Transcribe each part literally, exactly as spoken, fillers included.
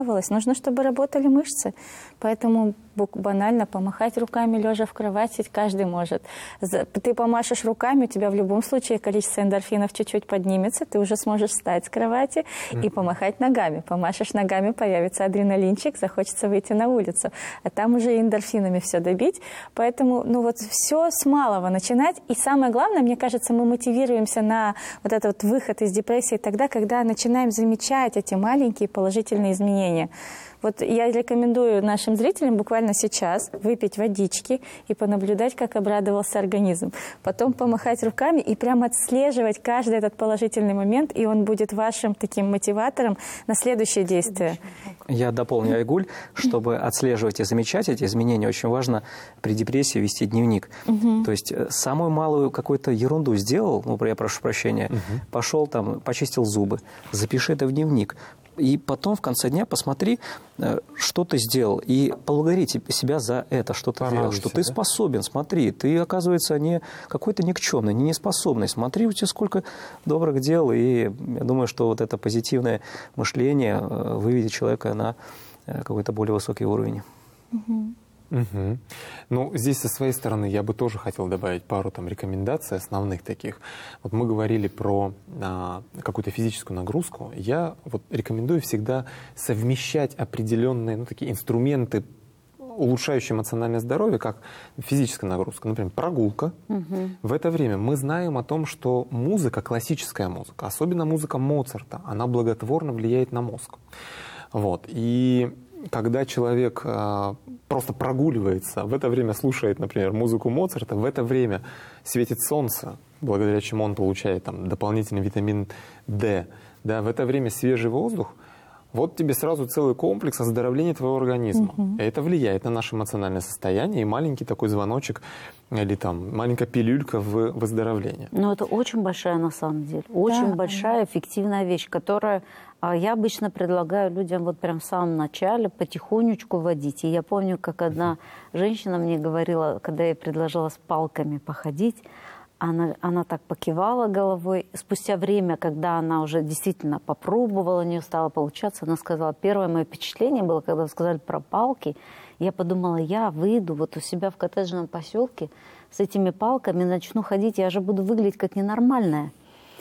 Нужно, чтобы работали мышцы. Поэтому банально помахать руками, лежа в кровати, каждый может. Ты помашешь руками, у тебя в любом случае количество эндорфинов чуть-чуть поднимется, ты уже сможешь встать с кровати и помахать ногами. Помашешь ногами, появится адреналинчик, захочется выйти на улицу. А там уже эндорфинами все добить. Поэтому, ну вот, все с малого начинать. И самое главное, мне кажется, мы мотивируемся на вот этот вот выход из депрессии тогда, когда начинаем замечать эти маленькие положительные изменения. Вот я рекомендую нашим зрителям буквально сейчас выпить водички и понаблюдать, как обрадовался организм. Потом помахать руками и прямо отслеживать каждый этот положительный момент, и он будет вашим таким мотиватором на следующее действие. Я дополню, Айгуль, чтобы отслеживать и замечать эти изменения, очень важно при депрессии вести дневник. Угу. То есть самую малую какую-то ерунду сделал, ну, я прошу прощения, угу. пошел там, почистил зубы, запиши это в дневник. И потом в конце дня посмотри, что ты сделал, и поблагодари себя за это, что ты сделал, что ты способен. Смотри, ты, оказывается, не какой-то никчемный, не неспособный. Смотри, у тебя сколько добрых дел, и я думаю, что вот это позитивное мышление выведет человека на какой-то более высокий уровень. Угу. Угу. Ну, здесь со своей стороны я бы тоже хотел добавить пару там рекомендаций основных таких. Вот мы говорили про а, какую-то физическую нагрузку. Я вот рекомендую всегда совмещать определенные, ну, такие инструменты, улучшающие эмоциональное здоровье, как физическая нагрузка. Например, прогулка. Угу. В это время мы знаем о том, что музыка, классическая музыка, особенно музыка Моцарта, она благотворно влияет на мозг. Вот. И когда человек а, просто прогуливается, в это время слушает, например, музыку Моцарта, в это время светит солнце, благодаря чему он получает там дополнительный витамин D, да, в это время свежий воздух, вот тебе сразу целый комплекс оздоровления твоего организма. Угу. И это влияет на наше эмоциональное состояние, и маленький такой звоночек или там маленькая пилюлька в выздоровление. Но это очень большая на самом деле, очень да. большая эффективная вещь, которая я обычно предлагаю людям вот прям в самом начале потихонечку вводить. И я помню, как одна женщина мне говорила, когда я предложила с палками походить, Она, она так покивала головой. Спустя время, когда она уже действительно попробовала, у нее стало получаться, она сказала, первое мое впечатление было, когда вы сказали про палки, я подумала, я выйду вот у себя в коттеджном поселке с этими палками, начну ходить, я же буду выглядеть как ненормальная.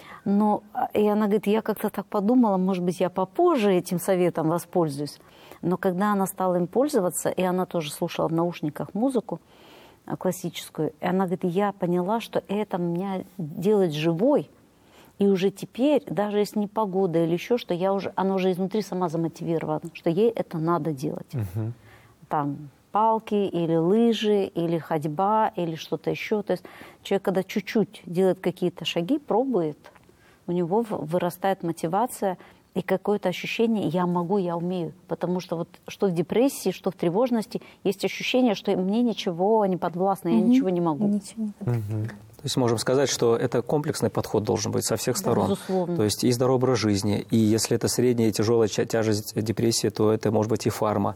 Но, и она говорит, я как-то так подумала, может быть, я попозже этим советом воспользуюсь. Но когда она стала им пользоваться, и она тоже слушала в наушниках музыку, классическую. И она говорит, я поняла, что это меня делает живой. И уже теперь, даже если не погода или еще что, я уже, она уже изнутри сама замотивирована, что ей это надо делать. Угу. Там палки или лыжи, или ходьба, или что-то еще. То есть человек, когда чуть-чуть делает какие-то шаги, пробует, у него вырастает мотивация и какое-то ощущение «я могу, я умею». Потому что вот что в депрессии, что в тревожности, есть ощущение, что мне ничего не подвластно, угу. я ничего не могу. Ничего не подвластно. Угу. То есть можем сказать, что это комплексный подход должен быть со всех сторон. Да, безусловно. То есть и здоровый образ жизни, и если это средняя и тяжелая тяжесть депрессии, то это может быть и фарма.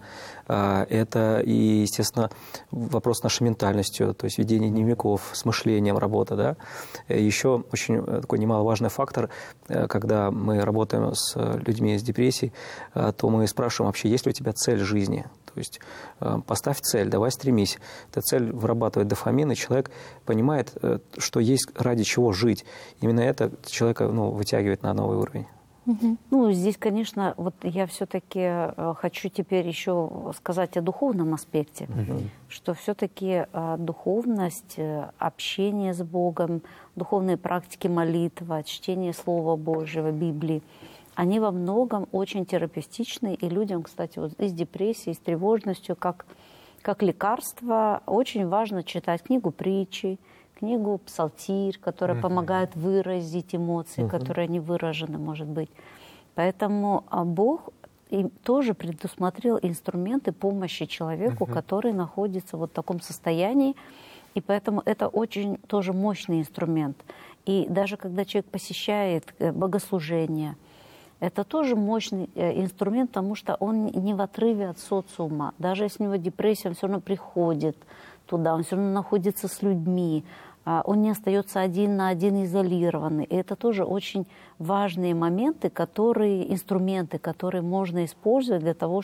Это и, естественно, вопрос нашей ментальностью, то есть ведение дневников, с мышлением работа. Да? Еще очень такой немаловажный фактор, когда мы работаем с людьми с депрессией, то мы спрашиваем вообще, есть ли у тебя цель жизни? То есть поставь цель, давай стремись. Эта цель вырабатывает дофамин, и человек понимает, что есть ради чего жить. Именно это человека ну, вытягивает на новый уровень. Угу. Ну, здесь, конечно, вот я все-таки хочу теперь еще сказать о духовном аспекте, угу. что все-таки духовность, общение с Богом, духовные практики, молитва, чтение Слова Божьего, Библии, они во многом очень терапевтичны, и людям, кстати, вот и с депрессией, и с тревожностью, как, как лекарство, очень важно читать книгу притчи, книгу «Псалтирь», которая uh-huh. помогает выразить эмоции, uh-huh. которые не выражены, может быть. Поэтому Бог и тоже предусмотрел инструменты помощи человеку, uh-huh. который находится вот в таком состоянии, и поэтому это очень тоже мощный инструмент. И даже когда человек посещает богослужение, это тоже мощный инструмент, потому что он не в отрыве от социума. Даже если у него депрессия, он все равно приходит туда, он все равно находится с людьми. он не остается один на один изолированный. И это тоже очень важные моменты, которые, инструменты, которые можно использовать для того,